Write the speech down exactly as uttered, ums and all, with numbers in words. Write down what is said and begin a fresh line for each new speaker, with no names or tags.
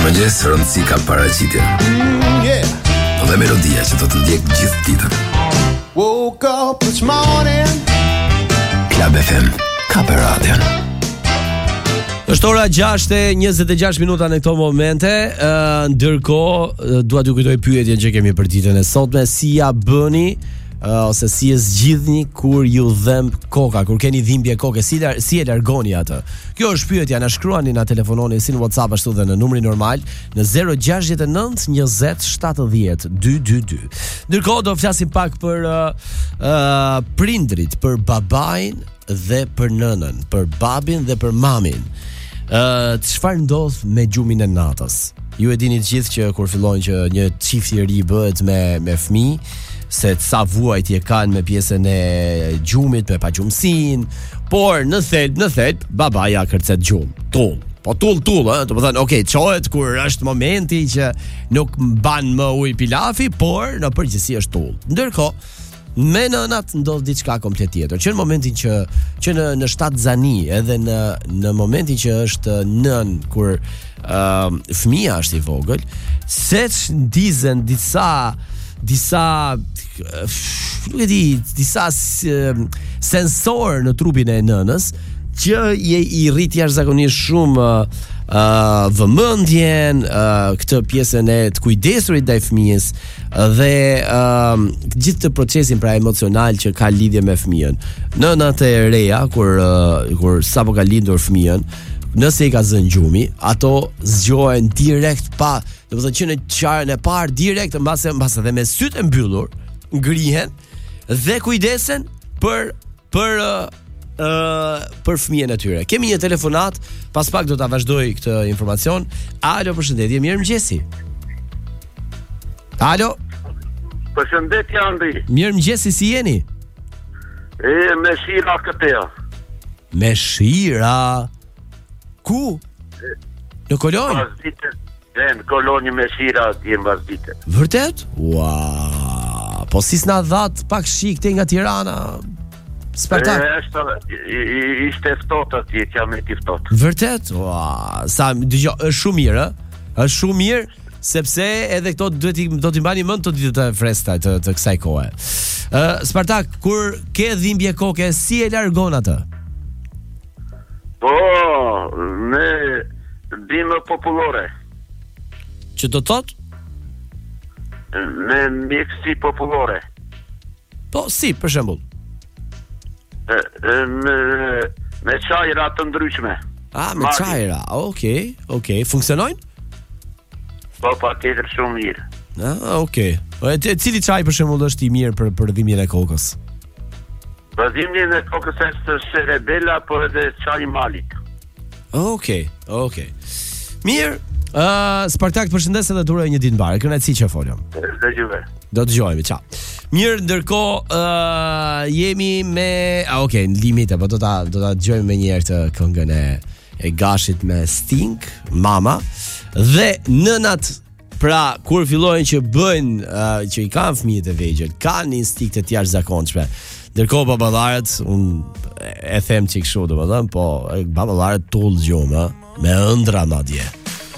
Mirëmëngjes, rëndësi ka paraqitje.
Mm, yeah.
Dhe melodia që do të ndjek gjithë ditën.
Woke up this morning.
Club F M, ka për radion.
Është ora gjashtë e njëzet e gjashtë minuta në këto momente. uh, Ndërkohë, dua t'ju kujtoj pyetjen që kemi për ditën e sotme. Si ja bëni uh, ose si e zgjidhni kur ju dhemb koka, kur keni dhimbje koke, si, lar- si e largoni atë? Kjo është pyetja, na shkruani, na telefononi si në WhatsApp ashtu dhe në numrin normal në zero gjasht e nënt njëzet shtatëdhjetë dyhetë e dy. Ndërkohë do flasim pak për uh, uh, prindrit, për babain dhe për nënën, për babin dhe për mamin. Uh, çfarë ndodh me gjumin e natës? Ju e dini të gjithë që kur fillojnë që një çift i ri bëhet me me fëmijë, se sa vuajtje kanë me pjesën e gjumit, me pagjumsinë, por në thelb, në thelb babaja kërcet gjumë, tull. Po tull tull, ë, do të thënë, okay, çohet kur është momenti që nuk mban më ujë pilafi, por në përgjithësi është tull. Ndërkohë me nënat ndodh diçka komplet tjetër. Që në momentin që që në në shtat zani, edhe në në momentin që është nën kur uh, fëmia është i vogël, seç ndizen disa disa nuk e di, disa uh, sensor në trupin e nënës që je i rrit jashtëzakonisht shumë uh, uh, vëmendjen, uh, këtë pjesën e të kujdesurit ndaj fëmijës dhe uh, gjithë të procesin pra emocional që ka lidhje me fëmijën. Nënat e reja kur uh, kur sapo ka lindur fëmijën, nëse i ka zënë gjumi, ato zgjohen direkt pa, do të thotë që në qarën e parë direkt mbase mbase dhe me sytë e mbyllur, ngrihen dhe kujdesen për për uh, Uh, për fëmijën e tyre. Kemi një telefonat, pas pak do ta vazhdoj këtë informacion. Alo, përshëndetje, mirëmëngjesi. Alo.
Përshëndetje Andi.
Mirëmëngjesi, si jeni?
E me shira këtëja.
Me shira. Ku?
E,
në Kolonjë?
Vazhdite. E në Kolonjë me shira djem vazhdite.
Vërtet? Ua, po si s'na dhat pak shik te nga Tirana? Spartak.
E, është, ishte ftohtë atje, që jam e ti ftohtë.
Vërtet? Ua, sa, dëgjo, është shumë mirë, ë? Është shumë mirë, sepse edhe këto duhet i, do t'i mbani mend të ditët e freskëta të, të kësaj kohe. Uh, Spartak, kur ke dhimbje koke, si e largon atë?
Po, me bimë popullore.
Që do thot?
Me mjekësi popullore.
Po, si, për shembull.
Me, me çajra të ndryshme.
Ah, me çajra. Okej, okej. Funksionojnë?
Po, pa tjetër shumë mirë.
Ah, okej. Okay. E cili çaj për shembull është i mirë për për dhimbjen e kokës?
Për dhimbjen e kokës është cerebela, por edhe çaji malik.
Okej, okej. Mirë. Uh, Spartak, përshëndes edhe duroj një ditë mbarë. Kënaqësi që folëm.
Dëgjoj.
Do të dëgjojmë, ciao. Mirë, ndërkohë uh, jemi me, ah, okay, në limite, po do ta do ta dëgjojmë më një herë të këngën e e Gashit me Sting, Mama, dhe nënat, pra kur fillojnë që bëjnë uh, që i kanë fëmijët e vegjël, kanë instinkte të jashtëzakonshme. Ndërkohë baballarët, unë e them çik kështu, domethënë, po baballarët tull gjumë, me ëndra madje.